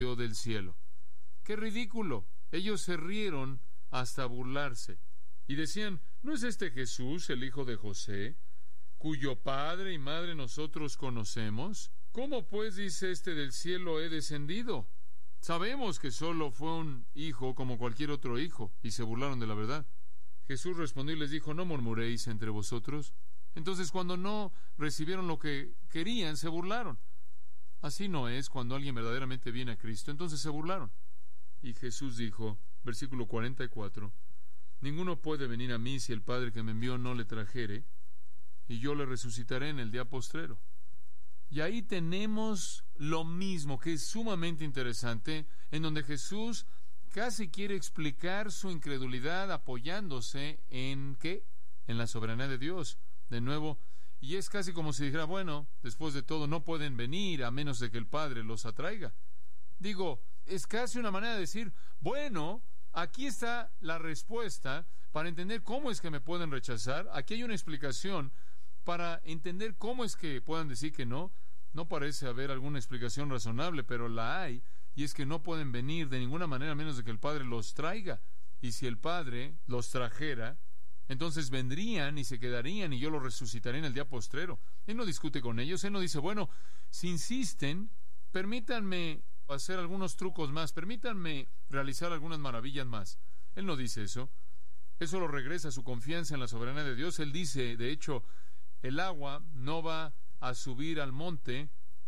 del cielo. ¡Qué ridículo! Ellos se rieron hasta burlarse y decían: ¿no es este Jesús, el hijo de José, cuyo padre y madre nosotros conocemos? ¿Cómo pues dice este: del cielo he descendido? Sabemos que solo fue un hijo como cualquier otro hijo. Y se burlaron de la verdad. Jesús respondió y les dijo: no murmuréis entre vosotros. Entonces, cuando no recibieron lo que querían, se burlaron. Así no es cuando alguien verdaderamente viene a Cristo. Entonces se burlaron. Y Jesús dijo, versículo 44, ninguno puede venir a mí si el Padre que me envió no le trajere, y yo le resucitaré en el día postrero. Y ahí tenemos lo mismo, que es sumamente interesante, en donde Jesús casi quiere explicar su incredulidad apoyándose en ¿qué? En la soberanía de Dios. De nuevo, y es casi como si dijera: bueno, después de todo, no pueden venir a menos de que el Padre los atraiga. Digo, es casi una manera de decir: bueno, aquí está la respuesta para entender cómo es que me pueden rechazar. Aquí hay una explicación para entender cómo es que puedan decir que no. No parece haber alguna explicación razonable, pero la hay, y es que no pueden venir de ninguna manera a menos de que el Padre los traiga. Y si el Padre los trajera, entonces vendrían y se quedarían y yo los resucitaré en el día postrero. Él no discute con ellos. Él no dice: bueno, si insisten, permítanme hacer algunos trucos más, permítanme realizar algunas maravillas más. Él no dice eso. Eso lo regresa a su confianza en la soberanía de Dios. Él dice, de hecho, el agua no va a subir al monte,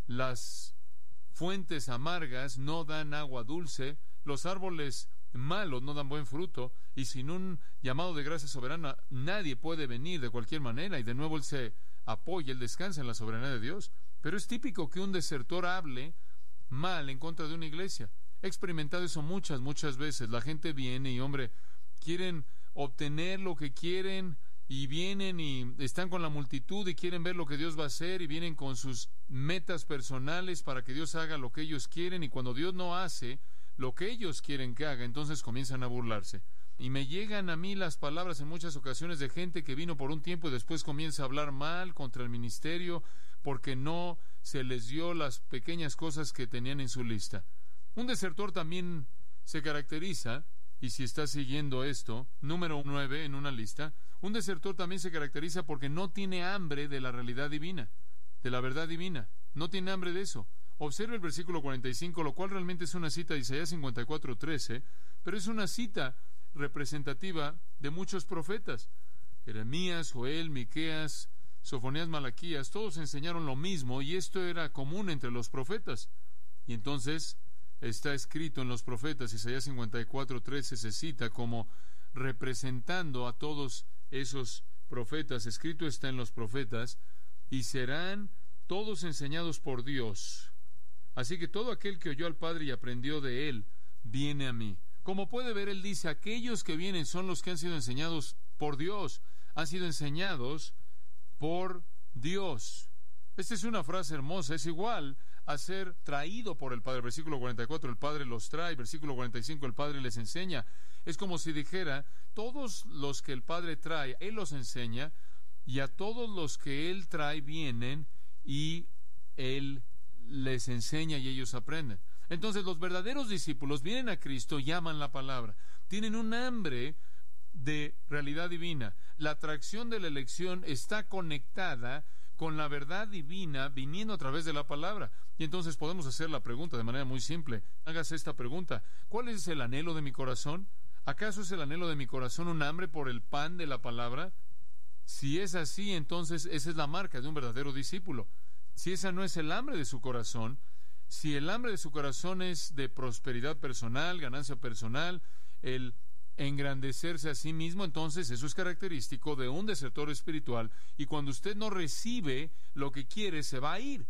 las fuentes amargas no dan agua dulce, los árboles malos no dan buen fruto, y sin un llamado de gracia soberana nadie puede venir de cualquier manera. Y de nuevo él se apoya, él descansa en la soberanía de Dios. Pero es típico que un desertor hable mal en contra de una iglesia. He experimentado eso muchas veces. La gente viene y, hombre, quieren obtener lo que quieren, y vienen y están con la multitud y quieren ver lo que Dios va a hacer, y vienen con sus metas personales para que Dios haga lo que ellos quieren, y cuando Dios no hace lo que ellos quieren que haga, entonces comienzan a burlarse. Y me llegan a mí las palabras en muchas ocasiones de gente que vino por un tiempo y después comienza a hablar mal contra el ministerio porque no se les dio las pequeñas cosas que tenían en su lista. Un desertor también se caracteriza, y si está siguiendo esto, número 9 en una lista, un desertor también se caracteriza porque no tiene hambre de la realidad divina, de la verdad divina. No tiene hambre de eso. Observe el versículo 45, lo cual realmente es una cita de Isaías 54:13, pero es una cita representativa de muchos profetas. Jeremías, Joel, Miqueas, Sofonías, Malaquías, todos enseñaron lo mismo, y esto era común entre los profetas. Y entonces está escrito en los profetas, Isaías 54:13 se cita como representando a todos esos profetas. Escrito está en los profetas: y serán todos enseñados por Dios. Así que todo aquel que oyó al Padre y aprendió de él, viene a mí. Como puede ver, él dice, aquellos que vienen son los que han sido enseñados por Dios, han sido enseñados por Dios. Esta es una frase hermosa, es igual a ser traído por el Padre. Versículo 44, el Padre los trae. Versículo 45, el Padre les enseña. Es como si dijera, todos los que el Padre trae, Él los enseña, y a todos los que Él trae vienen, y Él les enseña y ellos aprenden. Entonces los verdaderos discípulos vienen a Cristo y aman la palabra. Tienen un hambre de realidad divina. La atracción de la elección está conectada con la verdad divina viniendo a través de la palabra. Y entonces podemos hacer la pregunta de manera muy simple. Hágase esta pregunta: ¿cuál es el anhelo de mi corazón? ¿Acaso es el anhelo de mi corazón un hambre por el pan de la palabra? Si es así, entonces esa es la marca de un verdadero discípulo. Si esa no es el hambre de su corazón, si el hambre de su corazón es de prosperidad personal, ganancia personal, el engrandecerse a sí mismo, entonces eso es característico de un desertor espiritual, y cuando usted no recibe lo que quiere, se va a ir.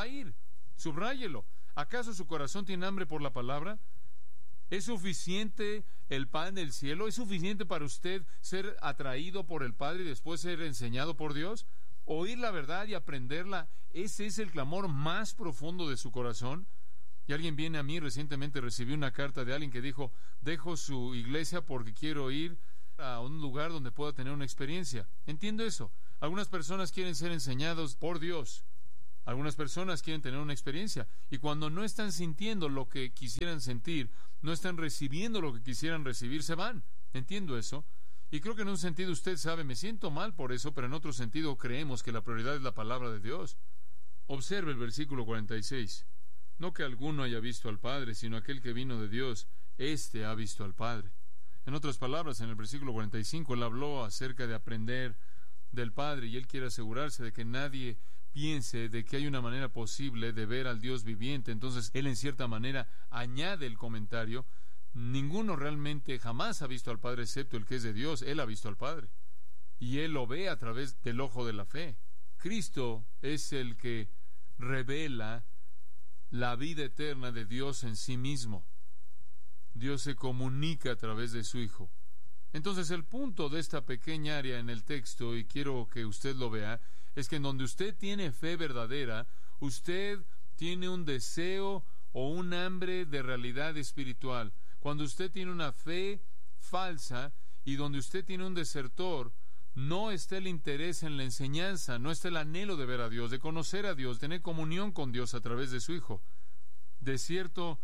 Subráyelo. ¿Acaso su corazón tiene hambre por la palabra? ¿Es suficiente el pan del cielo? ¿Es suficiente para usted ser atraído por el Padre y después ser enseñado por Dios? ¿Oír la verdad y aprenderla? ¿Ese es el clamor más profundo de su corazón? Y alguien viene a mí, recientemente recibí una carta de alguien que dijo, dejo su iglesia porque quiero ir a un lugar donde pueda tener una experiencia. Entiendo eso. Algunas personas quieren ser enseñados por Dios. Algunas personas quieren tener una experiencia y cuando no están sintiendo lo que quisieran sentir, no están recibiendo lo que quisieran recibir, se van. Entiendo eso. Y creo que en un sentido usted sabe, me siento mal por eso, pero en otro sentido creemos que la prioridad es la palabra de Dios. Observe el versículo 46. No que alguno haya visto al Padre, sino aquel que vino de Dios, éste ha visto al Padre. En otras palabras, en el versículo 45, él habló acerca de aprender del Padre y él quiere asegurarse de que nadie piense de que hay una manera posible de ver al Dios viviente. Entonces, él en cierta manera añade el comentario: ninguno realmente jamás ha visto al Padre excepto el que es de Dios. Él ha visto al Padre y él lo ve a través del ojo de la fe. Cristo es el que revela la vida eterna de Dios en sí mismo. Dios se comunica a través de su Hijo. Entonces, el punto de esta pequeña área en el texto, y quiero que usted lo vea, es que en donde usted tiene fe verdadera, usted tiene un deseo o un hambre de realidad espiritual. Cuando usted tiene una fe falsa y donde usted tiene un desertor, no está el interés en la enseñanza, no está el anhelo de ver a Dios, de conocer a Dios, de tener comunión con Dios a través de su Hijo. De cierto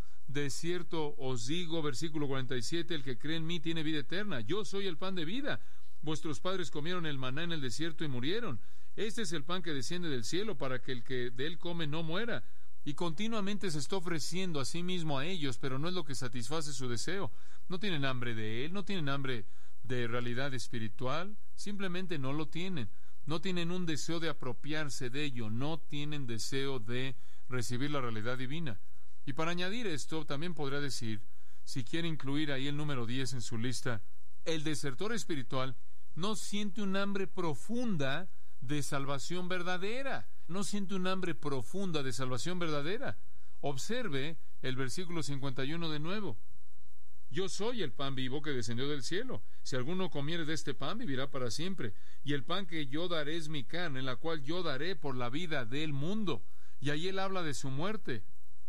os digo, versículo 47, el que cree en mí tiene vida eterna. Yo soy el pan de vida. Vuestros padres comieron el maná en el desierto y murieron. Este es el pan que desciende del cielo para que el que de él come no muera. Y continuamente se está ofreciendo a sí mismo a ellos, pero no es lo que satisface su deseo. No tienen hambre de él, no tienen hambre de realidad espiritual, simplemente no lo tienen. No tienen un deseo de apropiarse de ello, no tienen deseo de recibir la realidad divina. Y para añadir esto, también podría decir, si quiere incluir ahí el número 10 en su lista, el desertor espiritual no siente un hambre profunda de salvación verdadera. No siente un hambre profunda de salvación verdadera. Observe el versículo 51 de nuevo. Yo soy el pan vivo que descendió del cielo. Si alguno comiere de este pan, vivirá para siempre. Y el pan que yo daré es mi carne, la cual yo daré por la vida del mundo. Y ahí él habla de su muerte.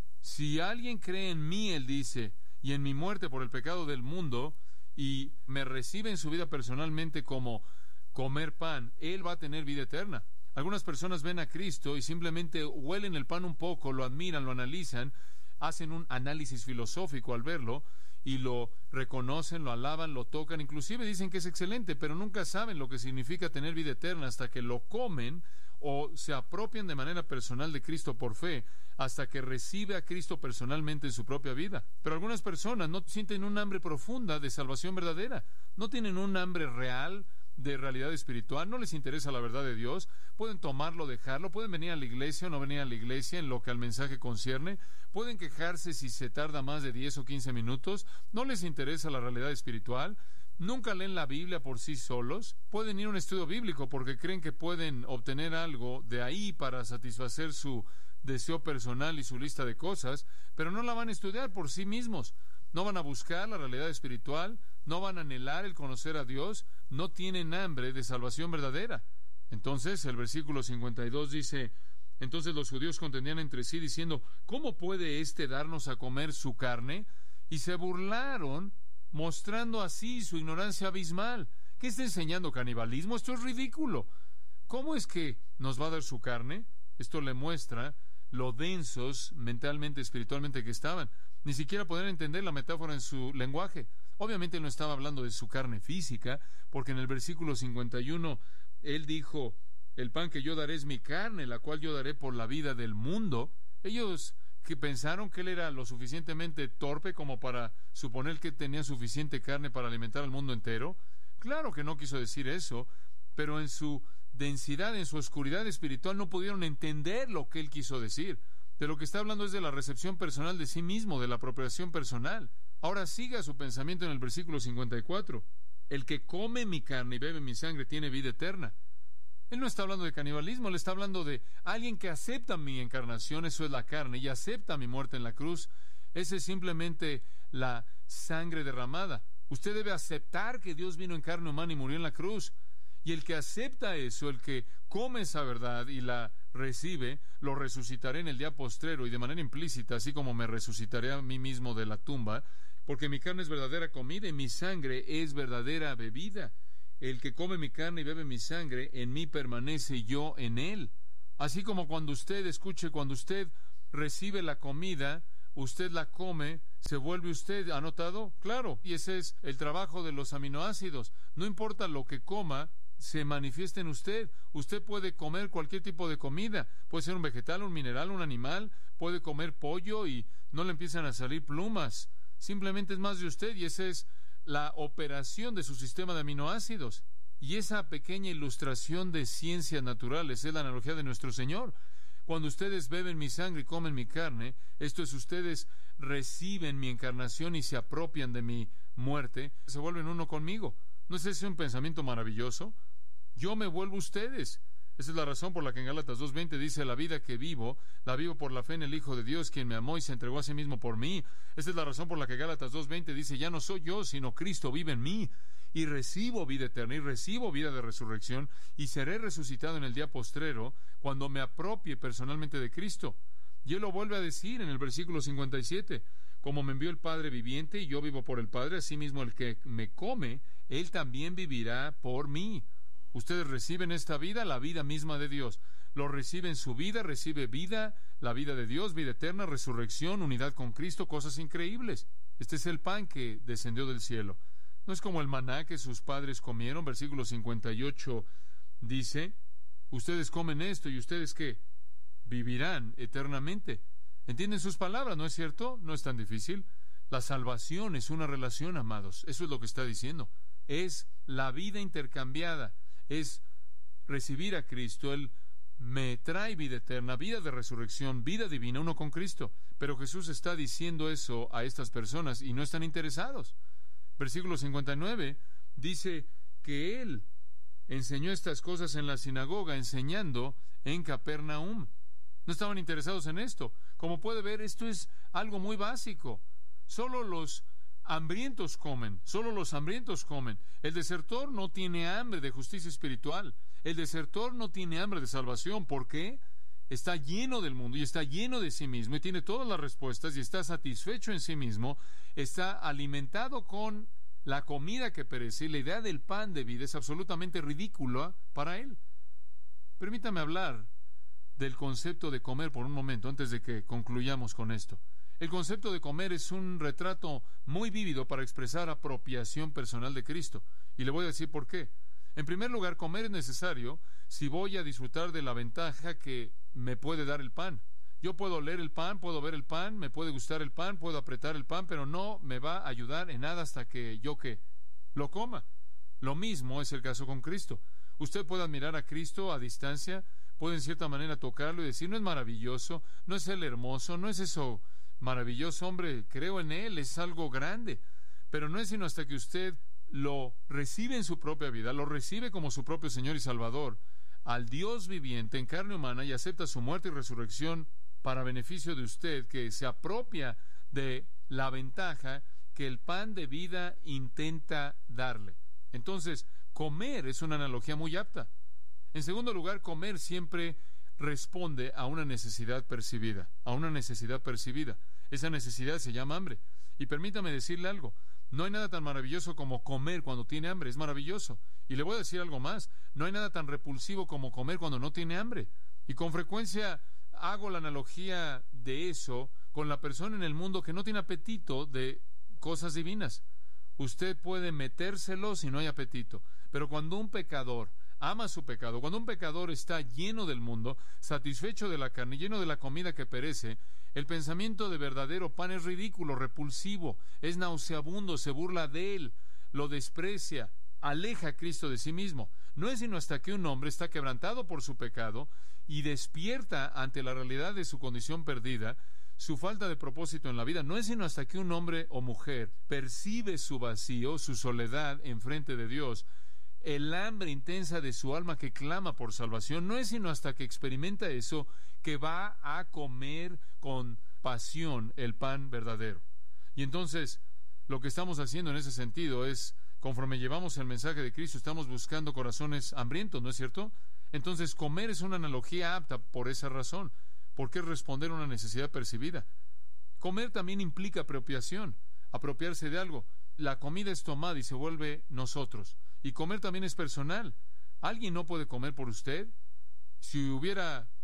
Si alguien cree en mí, él dice, y en mi muerte por el pecado del mundo, y me recibe en su vida personalmente como comer pan, él va a tener vida eterna. Algunas personas ven a Cristo y simplemente huelen el pan un poco, lo admiran, lo analizan, hacen un análisis filosófico al verlo, y lo reconocen, lo alaban, lo tocan, inclusive dicen que es excelente, pero nunca saben lo que significa tener vida eterna hasta que lo comen o se apropian de manera personal de Cristo por fe, hasta que recibe a Cristo personalmente en su propia vida. Pero algunas personas no sienten un hambre profunda de salvación verdadera, no tienen un hambre real de realidad espiritual, no les interesa la verdad de Dios, pueden tomarlo, dejarlo, pueden venir a la iglesia o no venir a la iglesia en lo que al mensaje concierne, pueden quejarse si se tarda más de 10 o 15 minutos, no les interesa la realidad espiritual, nunca leen la Biblia por sí solos, pueden ir a un estudio bíblico porque creen que pueden obtener algo de ahí para satisfacer su deseo personal y su lista de cosas, pero no la van a estudiar por sí mismos, no van a buscar la realidad espiritual, no van a anhelar el conocer a Dios, no tienen hambre de salvación verdadera. Entonces, el versículo 52 dice, entonces los judíos contendían entre sí diciendo, ¿cómo puede éste darnos a comer su carne? Y se burlaron, mostrando así su ignorancia abismal. ¿Qué está enseñando? ¿Canibalismo? Esto es ridículo. ¿Cómo es que nos va a dar su carne? Esto le muestra lo densos mentalmente, espiritualmente que estaban. Ni siquiera podían entender la metáfora en su lenguaje. Obviamente no estaba hablando de su carne física, porque en el versículo 51 él dijo, el pan que yo daré es mi carne, la cual yo daré por la vida del mundo. Ellos que pensaron que él era lo suficientemente torpe como para suponer que tenía suficiente carne para alimentar al mundo entero. Claro que no quiso decir eso, pero en su densidad, en su oscuridad espiritual, no pudieron entender lo que él quiso decir. De lo que está hablando es de la recepción personal de sí mismo, de la apropiación personal. Ahora siga su pensamiento en el versículo 54. El que come mi carne y bebe mi sangre tiene vida eterna. Él no está hablando de canibalismo, él está hablando de alguien que acepta mi encarnación, eso es la carne, y acepta mi muerte en la cruz. Esa es simplemente la sangre derramada. Usted debe aceptar que Dios vino en carne humana y murió en la cruz. Y el que acepta eso, el que come esa verdad y la recibe, lo resucitaré en el día postrero y de manera implícita, así como me resucitaré a mí mismo de la tumba, porque mi carne es verdadera comida y mi sangre es verdadera bebida. El que come mi carne y bebe mi sangre, en mí permanece y yo en él. Así como cuando usted recibe la comida, usted la come, se vuelve usted. ¿Ha notado? Claro, y ese es el trabajo de los aminoácidos. No importa lo que coma, se manifiesta en usted. Usted puede comer cualquier tipo de comida. Puede ser un vegetal, un mineral, un animal. Puede comer pollo y no le empiezan a salir plumas. Simplemente es más de usted, y esa es la operación de su sistema de aminoácidos. Y esa pequeña ilustración de ciencias naturales es la analogía de nuestro Señor. Cuando ustedes beben mi sangre y comen mi carne, esto es, ustedes reciben mi encarnación y se apropian de mi muerte, se vuelven uno conmigo. ¿No es ese un pensamiento maravilloso? Yo me vuelvo ustedes. Esa es la razón por la que en Gálatas 2:20 dice: la vida que vivo, la vivo por la fe en el Hijo de Dios, quien me amó y se entregó a sí mismo por mí. Esa es la razón por la que Gálatas 2:20 dice: ya no soy yo, sino Cristo vive en mí. Y recibo vida eterna, y recibo vida de resurrección, y seré resucitado en el día postrero, cuando me apropie personalmente de Cristo. Y él lo vuelve a decir en el versículo 57, como me envió el Padre viviente, y yo vivo por el Padre, asimismo el que me come, él también vivirá por mí. Ustedes reciben esta vida, la vida misma de Dios. Lo reciben su vida, recibe vida, la vida de Dios, vida eterna, resurrección, unidad con Cristo, cosas increíbles. Este es el pan que descendió del cielo. No es como el maná que sus padres comieron. Versículo 58 dice: ustedes comen esto y ustedes ¿qué? Vivirán eternamente. ¿Entienden sus palabras? ¿No es cierto? No es tan difícil. La salvación es una relación, amados. Eso es lo que está diciendo. Es la vida intercambiada. Es recibir a Cristo. Él me trae vida eterna, vida de resurrección, vida divina, uno con Cristo. Pero Jesús está diciendo eso a estas personas y no están interesados. Versículo 59 dice que Él enseñó estas cosas en la sinagoga, enseñando en Capernaum. No estaban interesados en esto. Como puede ver, esto es algo muy básico. Solo los hambrientos comen, solo los hambrientos comen. El desertor no tiene hambre de justicia espiritual. El desertor no tiene hambre de salvación. ¿Por qué? Está lleno del mundo y está lleno de sí mismo y tiene todas las respuestas y está satisfecho en sí mismo, está alimentado con la comida que perece, y la idea del pan de vida es absolutamente ridícula para él. Permítame hablar del concepto de comer por un momento antes de que concluyamos con esto. El concepto de comer es un retrato muy vívido para expresar apropiación personal de Cristo, y le voy a decir por qué. En primer lugar, comer es necesario si voy a disfrutar de la ventaja que me puede dar el pan. Yo puedo oler el pan, puedo ver el pan, me puede gustar el pan, puedo apretar el pan, pero no me va a ayudar en nada hasta que yo lo coma. Lo mismo es el caso con Cristo. Usted puede admirar a Cristo a distancia, puede en cierta manera tocarlo y decir: no es maravilloso, no es Él hermoso, no es eso maravilloso, hombre, creo en Él, es algo grande. Pero no es sino hasta que usted lo recibe en su propia vida, lo recibe como su propio Señor y Salvador, al Dios viviente en carne humana, y acepta su muerte y resurrección para beneficio de usted, que se apropia de la ventaja que el pan de vida intenta darle. Entonces, comer es una analogía muy apta. En segundo lugar, comer siempre responde a una necesidad percibida, Esa necesidad se llama hambre. Y permítame decirle algo: no hay nada tan maravilloso como comer cuando tiene hambre. Es maravilloso. Y le voy a decir algo más: no hay nada tan repulsivo como comer cuando no tiene hambre. Y con frecuencia hago la analogía de eso con la persona en el mundo que no tiene apetito de cosas divinas. Usted puede metérselo si no hay apetito, pero cuando un pecador ama su pecado, cuando un pecador está lleno del mundo, satisfecho de la carne, lleno de la comida que perece, el pensamiento de verdadero pan es ridículo, repulsivo, es nauseabundo, se burla de él, lo desprecia, aleja a Cristo de sí mismo. No es sino hasta que un hombre está quebrantado por su pecado y despierta ante la realidad de su condición perdida, su falta de propósito en la vida. No es sino hasta que un hombre o mujer percibe su vacío, su soledad enfrente de Dios, el hambre intensa de su alma que clama por salvación. No es sino hasta que experimenta eso que va a comer con pasión el pan verdadero. Y entonces, lo que estamos haciendo en ese sentido es, conforme llevamos el mensaje de Cristo, estamos buscando corazones hambrientos, ¿no es cierto? Entonces, comer es una analogía apta por esa razón, porque es responder a una necesidad percibida. Comer también implica apropiación, apropiarse de algo. La comida es tomada y se vuelve nosotros. Y comer también es personal. ¿Alguien no puede comer por usted? Si hubiera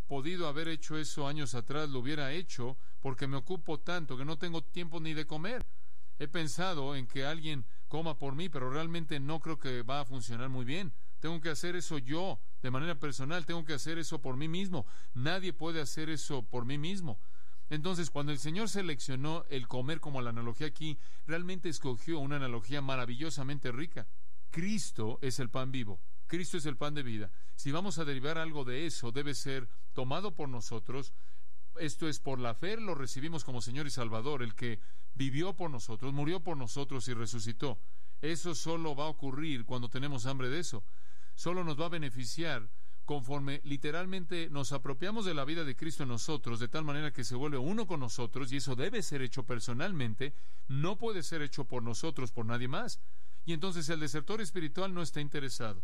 podido haber hecho eso años atrás, lo hubiera hecho, porque me ocupo tanto que no tengo tiempo ni de comer. He pensado en que alguien coma por mí, pero realmente no creo que va a funcionar muy bien. Tengo que hacer eso yo, de manera personal, tengo que hacer eso por mí mismo. Nadie puede hacer eso por mí mismo. Entonces, cuando el Señor seleccionó el comer como la analogía aquí, realmente escogió una analogía maravillosamente rica. Cristo es el pan vivo. Cristo es el pan de vida. Si vamos a derivar algo de eso, debe ser tomado por nosotros. Esto es, por la fe lo recibimos como Señor y Salvador, el que vivió por nosotros, murió por nosotros y resucitó. Eso solo va a ocurrir cuando tenemos hambre de eso. Solo nos va a beneficiar conforme literalmente nos apropiamos de la vida de Cristo en nosotros, de tal manera que se vuelve uno con nosotros, y eso debe ser hecho personalmente, no puede ser hecho por nosotros, por nadie más. Y entonces el desertor espiritual no está interesado.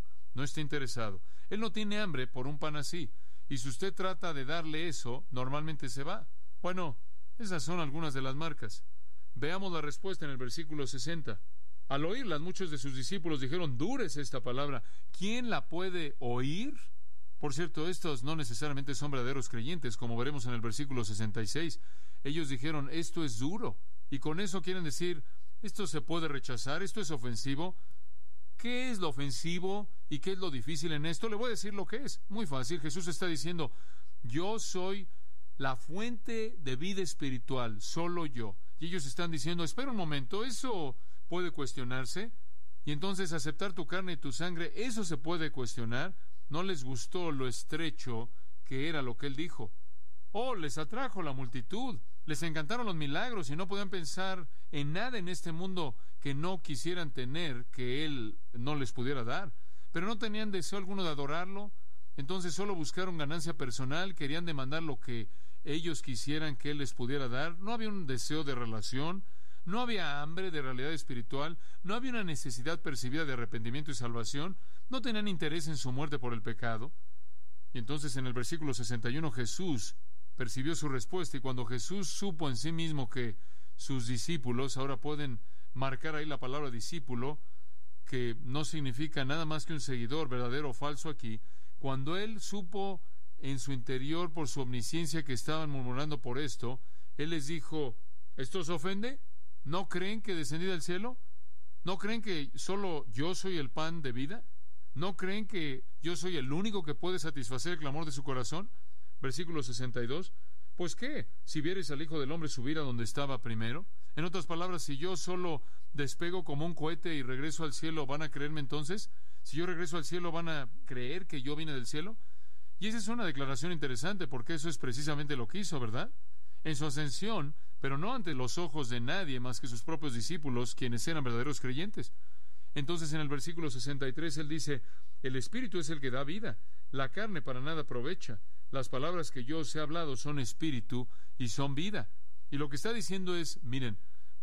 Él no tiene hambre por un pan así. Y si usted trata de darle eso, normalmente se va. Bueno, esas son algunas de las marcas. Veamos la respuesta en el versículo 60. Al oírlas, muchos de sus discípulos dijeron, dura es esta palabra, ¿quién la puede oír? Por cierto, estos no necesariamente son verdaderos creyentes, como veremos en el versículo 66. Ellos dijeron, esto es duro. Y con eso quieren decir, esto se puede rechazar, esto es ofensivo. ¿Qué es lo ofensivo y qué es lo difícil en esto? Le voy a decir lo que es. Muy fácil. Jesús está diciendo, yo soy la fuente de vida espiritual, solo yo. Y ellos están diciendo, espera un momento, eso puede cuestionarse. Y entonces aceptar tu carne y tu sangre, eso se puede cuestionar. No les gustó lo estrecho que era lo que él dijo. Oh, les atrajo la multitud, les encantaron los milagros y no podían pensar en nada en este mundo que no quisieran tener, que él no les pudiera dar. Pero no tenían deseo alguno de adorarlo, entonces solo buscaron ganancia personal, querían demandar lo que ellos quisieran que él les pudiera dar. No había un deseo de relación, no había hambre de realidad espiritual, no había una necesidad percibida de arrepentimiento y salvación, no tenían interés en su muerte por el pecado. Y entonces en el versículo 61 Jesús percibió su respuesta, y cuando Jesús supo en sí mismo que sus discípulos, ahora pueden marcar ahí la palabra discípulo, que no significa nada más que un seguidor, verdadero o falso aquí, cuando él supo en su interior por su omnisciencia que estaban murmurando por esto, él les dijo, ¿esto os ofende? ¿No creen que descendí del cielo? ¿No creen que solo yo soy el pan de vida? ¿No creen que yo soy el único que puede satisfacer el clamor de su corazón? Versículo 62. Pues ¿qué? Si viereis al Hijo del Hombre subir a donde estaba primero. En otras palabras, si yo solo despego como un cohete y regreso al cielo, ¿van a creerme entonces? Si yo regreso al cielo, ¿van a creer que yo vine del cielo? Y esa es una declaración interesante, porque eso es precisamente lo que hizo, ¿verdad? En su ascensión, pero no ante los ojos de nadie más que sus propios discípulos, quienes eran verdaderos creyentes. Entonces en el versículo 63 él dice, el Espíritu es el que da vida, la carne para nada aprovecha. Las palabras que yo os he hablado son espíritu y son vida. Y lo que está diciendo es, miren,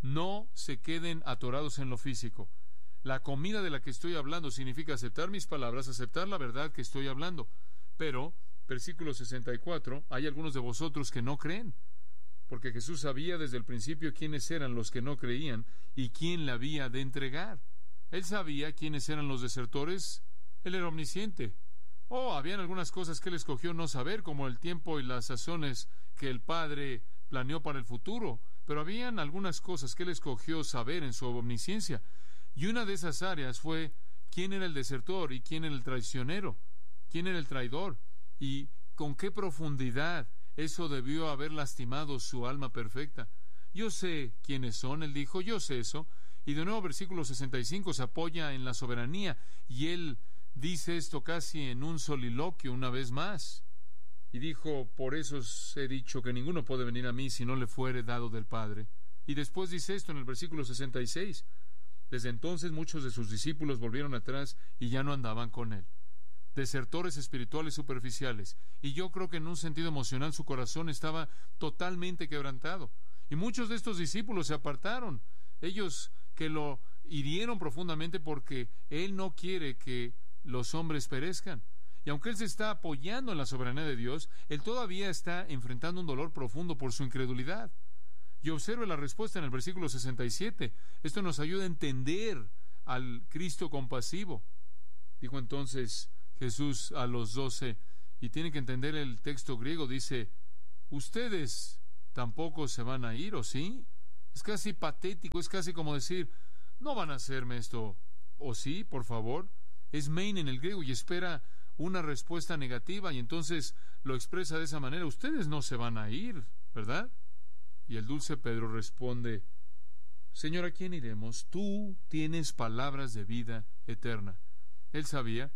no se queden atorados en lo físico. La comida de la que estoy hablando significa aceptar mis palabras, aceptar la verdad que estoy hablando. Pero, versículo 64, hay algunos de vosotros que no creen, porque Jesús sabía desde el principio quiénes eran los que no creían y quién le había de entregar. Él sabía quiénes eran los desertores. Él era omnisciente. Habían algunas cosas que él escogió no saber, como el tiempo y las sazones que el Padre planeó para el futuro, pero habían algunas cosas que él escogió saber en su omnisciencia. Y una de esas áreas fue quién era el desertor y quién era el traicionero, quién era el traidor, y con qué profundidad eso debió haber lastimado su alma perfecta. Yo sé quiénes son, él dijo, yo sé eso. Y de nuevo, versículo 65 se apoya en la soberanía, y él dice esto casi en un soliloquio una vez más. Y dijo, por eso os he dicho que ninguno puede venir a mí si no le fuere dado del Padre. Y después dice esto en el versículo 66. Desde entonces muchos de sus discípulos volvieron atrás y ya no andaban con él. Desertores espirituales superficiales. Y yo creo que en un sentido emocional su corazón estaba totalmente quebrantado. Y muchos de estos discípulos se apartaron. Ellos que lo hirieron profundamente porque él no quiere que los hombres perezcan. Y aunque él se está apoyando en la soberanía de Dios, él todavía está enfrentando un dolor profundo por su incredulidad. Y observe la respuesta en el versículo 67. Esto nos ayuda a entender al Cristo compasivo. Dijo entonces Jesús a los 12, Y tienen que entender el texto griego. Dice, ustedes tampoco se van a ir, ¿o sí? Es casi patético, es casi como decir, no van a hacerme esto, ¿o sí? Por favor. Es mein en el griego y espera una respuesta negativa, y entonces lo expresa de esa manera, ustedes no se van a ir, ¿verdad? Y el dulce Pedro responde, Señor, ¿a quién iremos? Tú tienes palabras de vida eterna. Él sabía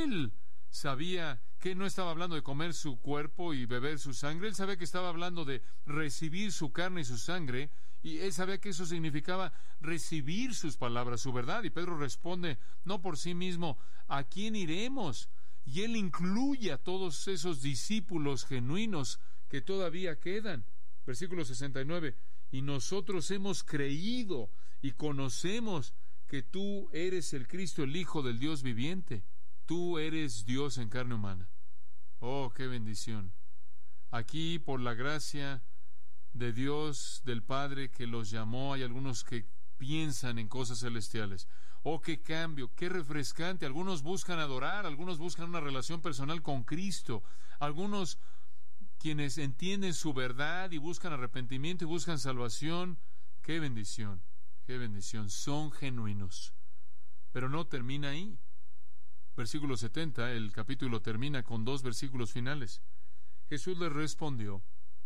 que no estaba hablando de comer su cuerpo y beber su sangre, él sabía que estaba hablando de recibir su carne y su sangre, y él sabía que eso significaba recibir sus palabras, su verdad. Y Pedro responde, no por sí mismo, ¿a quién iremos? Y él incluye a todos esos discípulos genuinos que todavía quedan. Versículo 69, y nosotros hemos creído y conocemos que tú eres el Cristo, el Hijo del Dios viviente. Tú eres Dios en carne humana. Oh, qué bendición. Aquí, por la gracia de Dios, del Padre que los llamó, hay algunos que piensan en cosas celestiales. Oh, qué cambio, qué refrescante. Algunos buscan adorar, algunos buscan una relación personal con Cristo, algunos quienes entienden su verdad y buscan arrepentimiento y buscan salvación. Qué bendición, son genuinos. Pero no termina ahí. Versículo 70, el capítulo termina con 2 versículos finales. Jesús les respondió,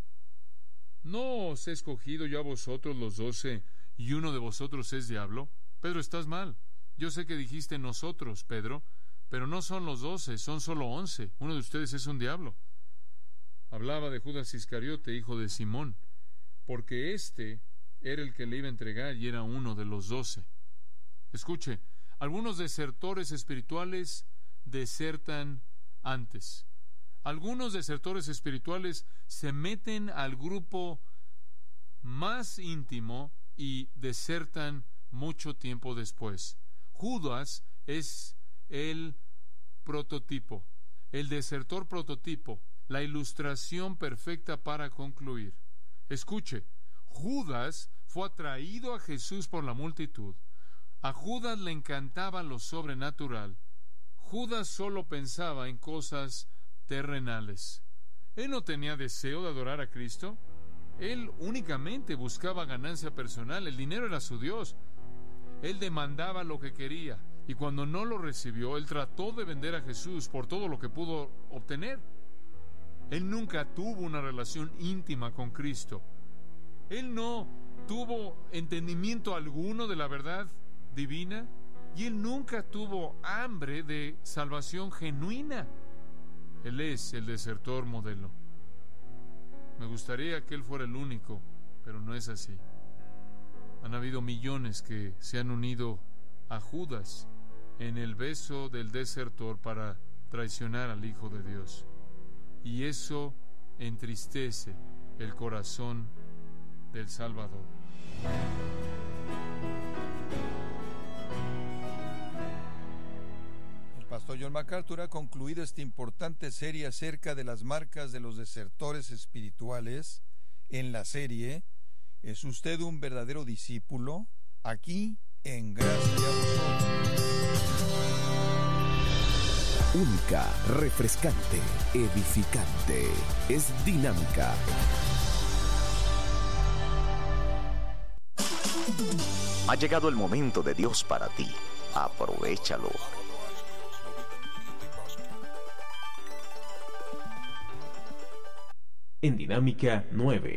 ¿no os he escogido yo a vosotros los 12 y uno de vosotros es diablo? Pedro, estás mal. Yo sé que dijiste nosotros, Pedro, pero no son los 12, son solo 11. Uno de ustedes es un diablo. Hablaba de Judas Iscariote, hijo de Simón, porque éste era el que le iba a entregar y era uno de los 12. Escuche, algunos desertores espirituales desertan antes. Algunos desertores espirituales se meten al grupo más íntimo y desertan mucho tiempo después. Judas es el prototipo, el desertor prototipo, la ilustración perfecta para concluir. Escuche, Judas fue atraído a Jesús por la multitud. A Judas le encantaba lo sobrenatural. Judas solo pensaba en cosas terrenales. Él no tenía deseo de adorar a Cristo. Él únicamente buscaba ganancia personal. El dinero era su Dios. Él demandaba lo que quería, y cuando no lo recibió, él trató de vender a Jesús por todo lo que pudo obtener. Él nunca tuvo una relación íntima con Cristo. Él no tuvo entendimiento alguno de la verdad divina, y él nunca tuvo hambre de salvación genuina. Él es el desertor modelo. Me gustaría que él fuera el único, pero no es así. Han habido millones que se han unido a Judas en el beso del desertor para traicionar al Hijo de Dios. Y eso entristece el corazón del Salvador. El pastor John MacArthur ha concluido esta importante serie acerca de las marcas de los desertores espirituales. En la serie, ¿es usted un verdadero discípulo? Aquí, en Gracia a Vosotros. Única, refrescante, edificante, es dinámica. Ha llegado el momento de Dios para ti. Aprovéchalo. En Dinámica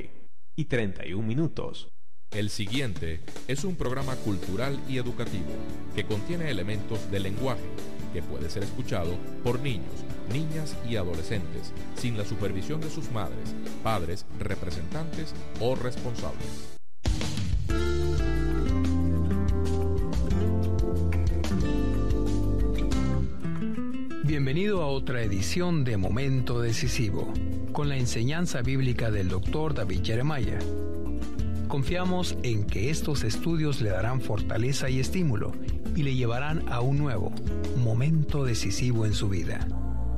9:31. El siguiente es un programa cultural y educativo que contiene elementos de lenguaje que puede ser escuchado por niños, niñas y adolescentes sin la supervisión de sus madres, padres, representantes o responsables. Bienvenido a otra edición de Momento Decisivo, con la enseñanza bíblica del Dr. David Jeremiah. Confiamos en que estos estudios le darán fortaleza y estímulo y le llevarán a un nuevo momento decisivo en su vida.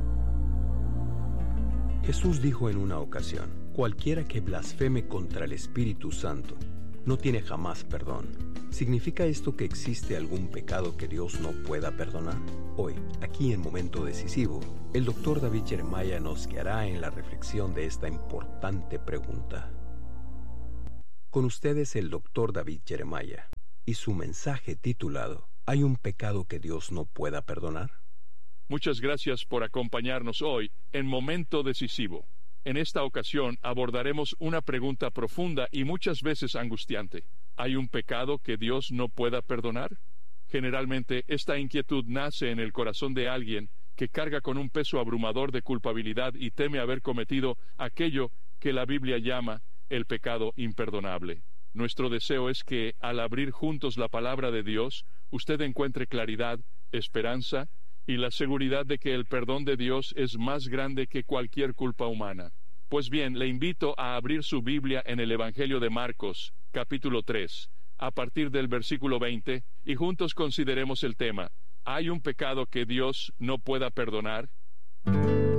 Jesús dijo en una ocasión: cualquiera que blasfeme contra el Espíritu Santo no tiene jamás perdón. ¿Significa esto que existe algún pecado que Dios no pueda perdonar? Hoy, aquí en Momento Decisivo, el Dr. David Jeremiah nos guiará en la reflexión de esta importante pregunta. Con ustedes el Dr. David Jeremiah y su mensaje titulado ¿Hay un pecado que Dios no pueda perdonar? Muchas gracias por acompañarnos hoy en Momento Decisivo. En esta ocasión abordaremos una pregunta profunda y muchas veces angustiante. ¿Hay un pecado que Dios no pueda perdonar? Generalmente, esta inquietud nace en el corazón de alguien que carga con un peso abrumador de culpabilidad y teme haber cometido aquello que la Biblia llama el pecado imperdonable. Nuestro deseo es que, al abrir juntos la palabra de Dios, usted encuentre claridad, esperanza y la seguridad de que el perdón de Dios es más grande que cualquier culpa humana. Pues bien, le invito a abrir su Biblia en el Evangelio de Marcos, capítulo 3, a partir del versículo 20, y juntos consideremos el tema: ¿hay un pecado que Dios no pueda perdonar?